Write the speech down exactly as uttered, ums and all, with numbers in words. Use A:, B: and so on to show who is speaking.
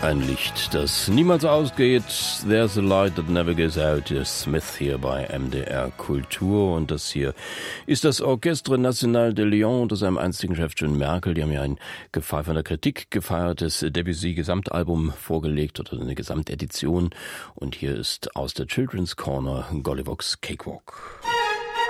A: Ein Licht, das niemals ausgeht. There's a light that never goes out. Der Smith hier bei M D R Kultur. Und das hier ist das Orchestre National de Lyon unter seinem einstigen Chef John Merkel. Die haben ja ein von der Kritik gefeiertes Debussy-Gesamtalbum vorgelegt oder eine Gesamtedition. Und hier ist aus der Children's Corner Golliwogs Cakewalk.